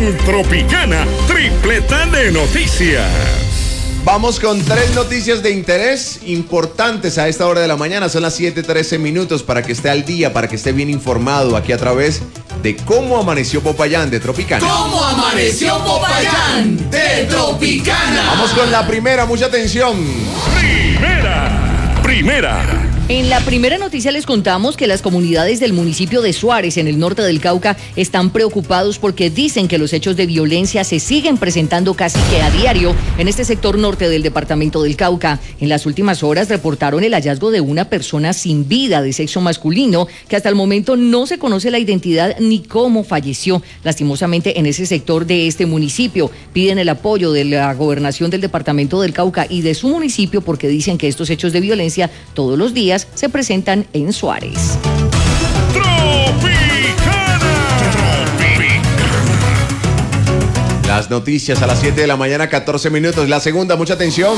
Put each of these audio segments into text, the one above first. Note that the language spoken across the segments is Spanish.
En Tropicana, tripleta de noticias. Vamos con 3 noticias de interés importantes a esta hora de la mañana. Son las 7:13 minutos para que esté al día, para que esté bien informado aquí a través de Cómo Amaneció Popayán de Tropicana. ¿Cómo amaneció Popayán de Tropicana? Vamos con la primera, mucha atención. Primera. En la primera noticia les contamos que las comunidades del municipio de Suárez, en el norte del Cauca, están preocupados porque dicen que los hechos de violencia se siguen presentando casi que a diario en este sector norte del departamento del Cauca. En las últimas horas reportaron el hallazgo de una persona sin vida de sexo masculino que hasta el momento no se conoce la identidad ni cómo falleció, lastimosamente, en ese sector de este municipio. Piden el apoyo de la gobernación del departamento del Cauca y de su municipio porque dicen que estos hechos de violencia todos los días se presentan en Suárez. Las noticias a las 7 de la mañana, 14 minutos. La segunda, mucha atención.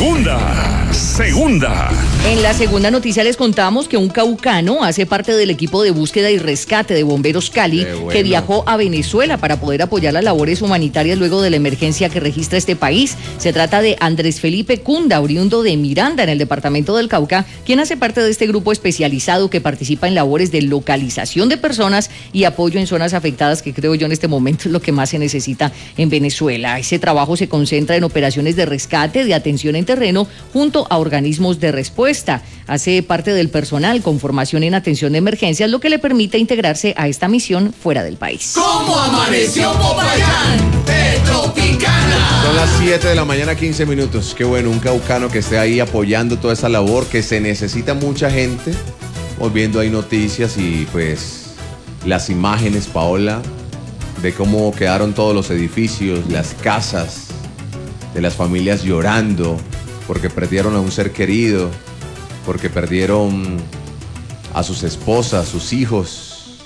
Segunda. En la segunda noticia les contamos que un caucano hace parte del equipo de búsqueda y rescate de Bomberos Cali, que viajó a Venezuela para poder apoyar las labores humanitarias luego de la emergencia que registra este país. Se trata de Andrés Felipe Cunda, oriundo de Miranda, en el departamento del Cauca, quien hace parte de este grupo especializado que participa en labores de localización de personas y apoyo en zonas afectadas, que creo yo en este momento es lo que más se necesita en Venezuela. Ese trabajo se concentra en operaciones de rescate, de atención en terreno, junto a organismos de respuesta. Hace parte del personal con formación en atención de emergencias, lo que le permite integrarse a esta misión fuera del país. ¿Cómo amaneció Popayán de Tropicana? Son las 7 de la mañana, 15 minutos. Qué bueno, un caucano que esté ahí apoyando toda esa labor, que se necesita mucha gente. Estamos viendo ahí noticias y pues las imágenes, Paola, de cómo quedaron todos los edificios, las casas, de las familias llorando porque perdieron a un ser querido, porque perdieron a sus esposas, sus hijos.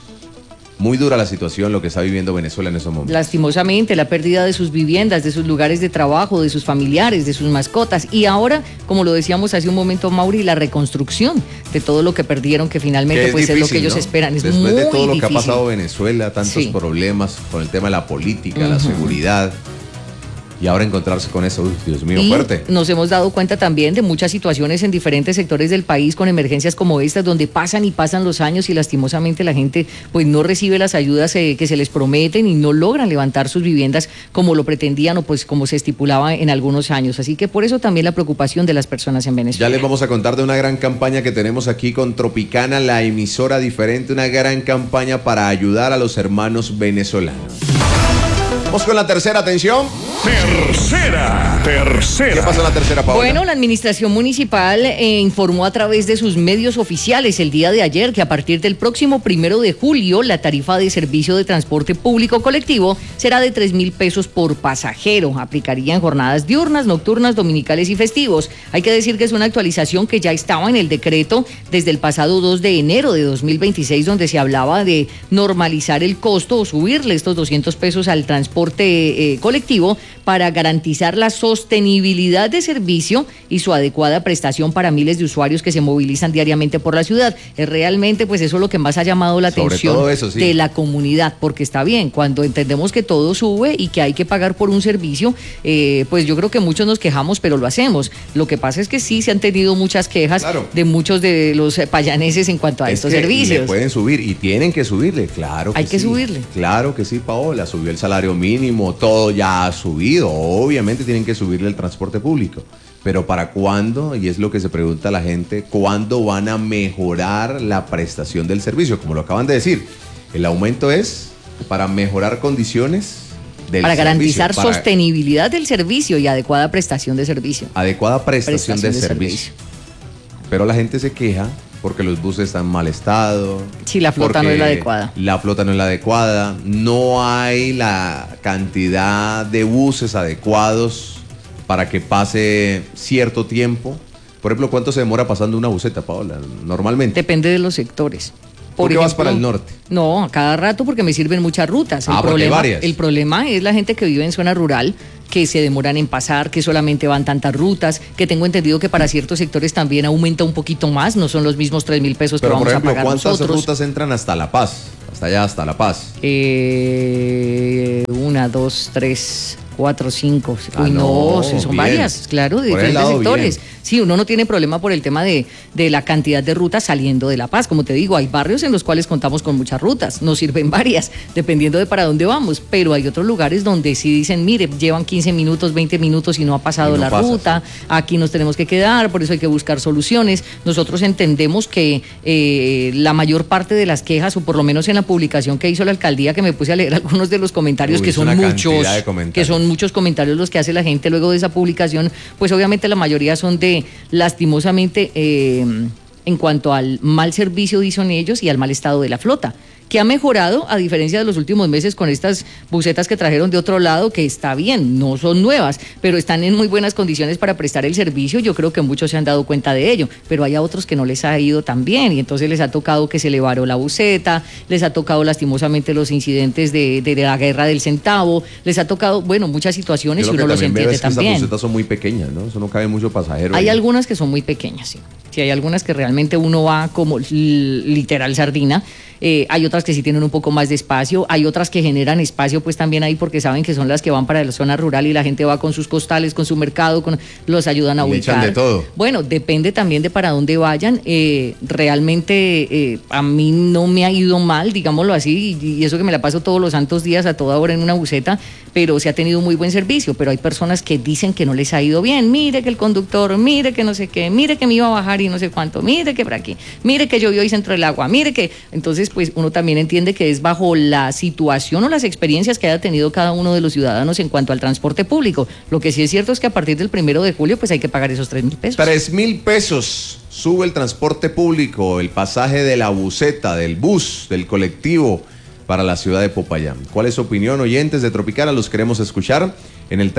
Muy dura la situación, lo que está viviendo Venezuela en esos momentos. Lastimosamente, la pérdida de sus viviendas, de sus lugares de trabajo, de sus familiares, de sus mascotas. Y ahora, como lo decíamos hace un momento, Mauri, la reconstrucción de todo lo que perdieron, que finalmente pues difícil, es lo que ellos esperan. Es después muy de todo difícil. Lo que ha pasado en Venezuela, tantos problemas con el tema de la política, la seguridad. Y ahora encontrarse con eso, Dios mío, y fuerte. Nos hemos dado cuenta también de muchas situaciones en diferentes sectores del país con emergencias como estas, donde pasan y pasan los años y lastimosamente la gente pues no recibe las ayudas que se les prometen y no logran levantar sus viviendas como lo pretendían o pues como se estipulaba en algunos años. Así que por eso también la preocupación de las personas en Venezuela. Ya les vamos a contar de una gran campaña que tenemos aquí con Tropicana, la emisora diferente, una gran campaña para ayudar a los hermanos venezolanos. Vamos con la tercera, atención. Tercera. ¿Qué pasa en la tercera, Paola? Bueno, la administración municipal informó a través de sus medios oficiales el día de ayer que a partir del próximo 1 de julio la tarifa de servicio de transporte público colectivo será de 3.000 pesos por pasajero. Aplicaría en jornadas diurnas, nocturnas, dominicales y festivos. Hay que decir que es una actualización que ya estaba en el decreto desde el pasado 2 de enero de 2026, donde se hablaba de normalizar el costo o subirle estos 200 pesos al transporte colectivo para garantizar la sostenibilidad de servicio y su adecuada prestación para miles de usuarios que se movilizan diariamente por la ciudad. Es realmente pues eso lo que más ha llamado la atención de la comunidad, porque está bien, cuando entendemos que todo sube y que hay que pagar por un servicio, pues yo creo que muchos nos quejamos, pero lo hacemos. Lo que pasa es que sí se han tenido muchas quejas de muchos de los payaneses en cuanto a estos servicios. Le pueden subir y tienen que subirle, claro que hay que subirle. Claro que sí, Paola, subió el salario mínimo, todo ya ha subido, obviamente tienen que subirle el transporte público, pero ¿para cuándo? Y es lo que se pregunta la gente, ¿cuándo van a mejorar la prestación del servicio? Como lo acaban de decir, el aumento es para mejorar condiciones del para garantizar servicio, sostenibilidad del servicio y adecuada prestación de servicio. Adecuada prestación de servicio. Pero la gente se queja porque los buses están en mal estado. Sí, la flota no es la adecuada. La flota no es la adecuada. No hay la cantidad de buses adecuados para que pase cierto tiempo. Por ejemplo, ¿cuánto se demora pasando una buseta, Paola? Normalmente. Depende de los sectores. ¿Por qué vas para el norte? No, a cada rato porque me sirven muchas rutas. El problema es la gente que vive en zona rural, que se demoran en pasar, que solamente van tantas rutas, que tengo entendido que para ciertos sectores también aumenta un poquito más, no son los mismos 3.000 pesos que vamos a pagar nosotros. ¿Cuántas rutas entran hasta La Paz? Hasta allá, hasta La Paz. 1, una, dos, tres, 4, 5. Uy, no, sí, son bien. varias, claro, de Por el diferentes lado, sectores. bien. Sí, uno no tiene problema por el tema de la cantidad de rutas saliendo de La Paz. Como te digo, hay barrios en los cuales contamos con muchas rutas, nos sirven varias, dependiendo de para dónde vamos, pero hay otros lugares donde sí dicen, mire, llevan 15 minutos, 20 minutos y no ha pasado Y no la pasa, ruta, aquí nos tenemos que quedar, por eso hay que buscar soluciones. Nosotros entendemos que la mayor parte de las quejas, o por lo menos en la publicación que hizo la alcaldía, que me puse a leer algunos de los comentarios, Uy, que es son una muchos, cantidad de comentarios. que son muchos comentarios los que hace la gente luego de esa publicación, pues obviamente la mayoría son de, lastimosamente, en cuanto al mal servicio, dicen ellos, y al mal estado de la flota, que ha mejorado a diferencia de los últimos meses con estas busetas que trajeron de otro lado, que está bien, no son nuevas, pero están en muy buenas condiciones para prestar el servicio. Yo creo que muchos se han dado cuenta de ello, pero hay a otros que no les ha ido tan bien y entonces les ha tocado que se le varó la buseta, les ha tocado lastimosamente los incidentes de la guerra del centavo, les ha tocado, bueno, muchas situaciones y uno los entiende también. Esas busetas son muy pequeñas, ¿no? Eso no cabe mucho pasajero. Hay ahí. algunas que son muy pequeñas, sí. Sí, hay algunas que realmente uno va como literal sardina. Hay otras que sí tienen un poco más de espacio, hay otras que generan espacio pues también ahí porque saben que son las que van para la zona rural y la gente va con sus costales, con su mercado, los ayudan a Le ubicar. echan de todo. Bueno, depende también de para dónde vayan. Realmente a mí no me ha ido mal, digámoslo así, y eso que me la paso todos los santos días a toda hora en una buseta, pero se ha tenido muy buen servicio. Pero hay personas que dicen que no les ha ido bien. Mire que el conductor, mire que no sé qué, mire que me iba a bajar y no sé cuánto, mire que por aquí, mire que llovió y se entró el agua, mire que... Entonces, pues uno también entiende que es bajo la situación o las experiencias que haya tenido cada uno de los ciudadanos en cuanto al transporte público. Lo que sí es cierto es que a partir del 1 de julio pues hay que pagar esos 3.000 pesos. 3.000 pesos sube el transporte público, el pasaje de la buseta, del bus, del colectivo para la ciudad de Popayán. ¿Cuál es su opinión, oyentes de Tropicana? Los queremos escuchar en el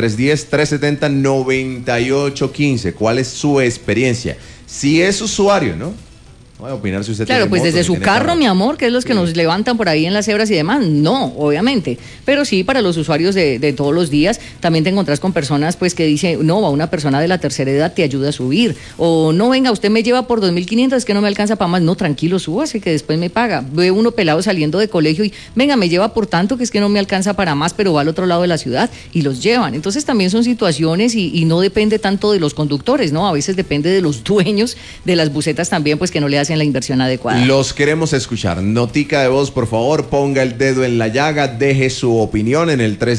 310-370-9815. ¿Cuál es su experiencia? Si es usuario, ¿no? Voy a opinar si usted Claro, tiene pues moto, desde si su tiene carro, mi amor, que es los que nos levantan por ahí en las cebras y demás, no, obviamente. Pero sí, para los usuarios de todos los días, también te encontrás con personas pues que dicen, no, a una persona de la tercera edad te ayuda a subir. O no, venga, usted me lleva por 2.500, es que no me alcanza para más. No, tranquilo, súbase que después me paga. Ve uno pelado saliendo de colegio y, venga, me lleva por tanto que es que no me alcanza para más, pero va al otro lado de la ciudad y los llevan. Entonces también son situaciones y no depende tanto de los conductores, ¿no? A veces depende de los dueños de las busetas también, pues que no le hacen la inversión adecuada. Los queremos escuchar. Notica de voz, por favor, ponga el dedo en la llaga, deje su opinión en el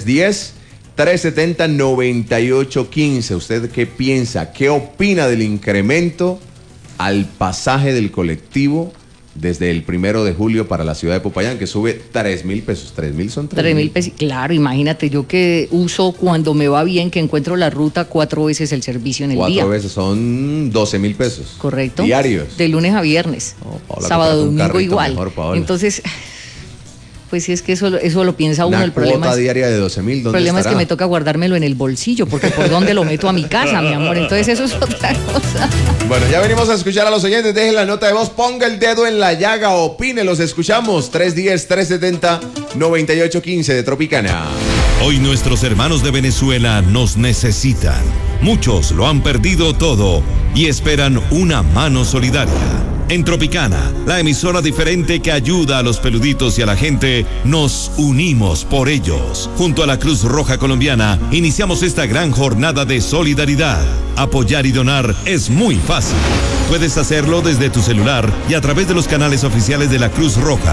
310-370-9815. ¿Usted qué piensa? ¿Qué opina del incremento al pasaje del colectivo desde el 1 de julio para la ciudad de Popayán, que sube 3.000 pesos? 3.000 son 3.000 pesos. Claro, imagínate, yo que uso cuando me va bien, que encuentro la ruta 4 veces el servicio en el día. 4 veces son 12.000 pesos. Correcto. Diarios. De lunes a viernes. No, Paola, Sábado, cómprate un domingo carrito igual. mejor, Paola. Entonces, pues sí, es que eso lo piensa uno. Una El problema cuota es, diaria de 12.000, el problema es estará? que me toca guardármelo en el bolsillo, porque por dónde lo meto a mi casa, mi amor. Entonces eso es otra cosa. Bueno, ya venimos a escuchar a los oyentes. Dejen la nota de voz, ponga el dedo en la llaga, opine, los escuchamos. 310-370-9815 de Tropicana. Hoy nuestros hermanos de Venezuela nos necesitan. Muchos lo han perdido todo y esperan una mano solidaria. En Tropicana, la emisora diferente que ayuda a los peluditos y a la gente, nos unimos por ellos. Junto a la Cruz Roja Colombiana, iniciamos esta gran jornada de solidaridad. Apoyar y donar es muy fácil. Puedes hacerlo desde tu celular y a través de los canales oficiales de la Cruz Roja,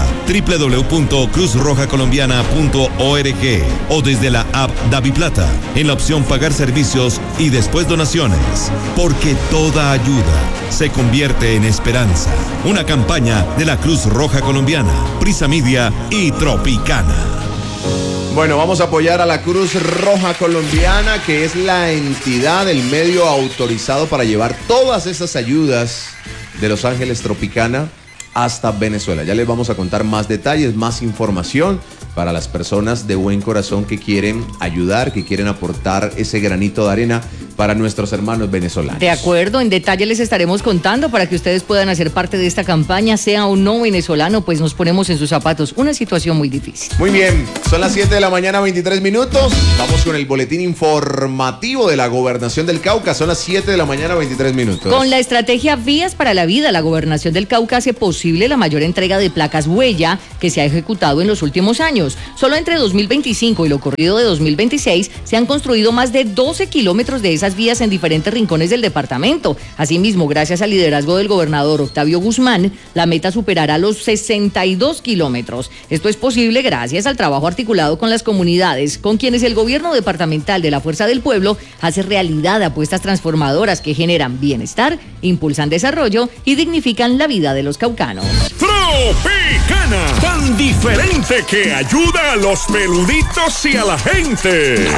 www.cruzrojacolombiana.org o desde la app DaviPlata, en la opción Pagar Servicios y después Donaciones. Porque toda ayuda se convierte en esperanza. Una campaña de la Cruz Roja Colombiana, Prisa Media y Tropicana. Bueno, vamos a apoyar a la Cruz Roja Colombiana, que es la entidad, el medio autorizado para llevar todas estas ayudas de Los Ángeles Tropicana hasta Venezuela. Ya les vamos a contar más detalles, más información para las personas de buen corazón que quieren ayudar, que quieren aportar ese granito de arena para nuestros hermanos venezolanos. De acuerdo, en detalle les estaremos contando para que ustedes puedan hacer parte de esta campaña, sea o no venezolano, pues nos ponemos en sus zapatos. Una situación muy difícil. Muy bien, son las 7 de la mañana, 23 minutos. Vamos con el boletín informativo de la Gobernación del Cauca. Son las 7 de la mañana, 23 minutos. Con la estrategia Vías para la Vida, la Gobernación del Cauca hace posible la mayor entrega de placas huella que se ha ejecutado en los últimos años. Solo entre 2025 y lo corrido de 2026 se han construido más de 12 kilómetros de esas vías en diferentes rincones del departamento. Asimismo, gracias al liderazgo del gobernador Octavio Guzmán, la meta superará los 62 kilómetros. Esto es posible gracias al trabajo articulado con las comunidades, con quienes el gobierno departamental de la Fuerza del Pueblo hace realidad apuestas transformadoras que generan bienestar, impulsan desarrollo y dignifican la vida de los caucanos. Tropicana, tan diferente que ayuda a los peluditos y a la gente.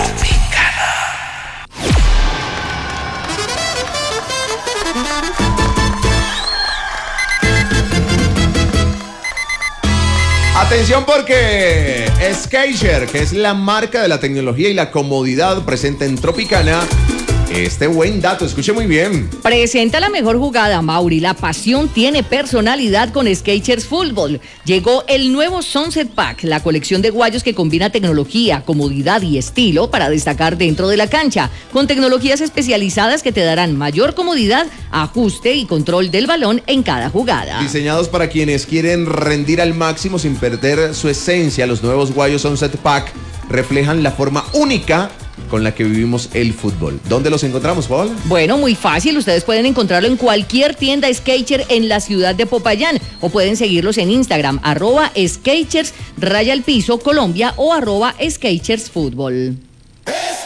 Atención porque Skechers, que es la marca de la tecnología y la comodidad presente en Tropicana, este buen dato, escuche muy bien. Presenta la mejor jugada, Mauri. La pasión tiene personalidad con Skechers Fútbol. Llegó el nuevo Sunset Pack, la colección de guayos que combina tecnología, comodidad y estilo para destacar dentro de la cancha, con tecnologías especializadas que te darán mayor comodidad, ajuste y control del balón en cada jugada. Diseñados para quienes quieren rendir al máximo sin perder su esencia, los nuevos guayos Sunset Pack reflejan la forma única con la que vivimos el fútbol. ¿Dónde los encontramos, Paola? Bueno, muy fácil. Ustedes pueden encontrarlo en cualquier tienda Skechers en la ciudad de Popayán o pueden seguirlos en Instagram, @Skechers_Colombia o @Skechers Fútbol.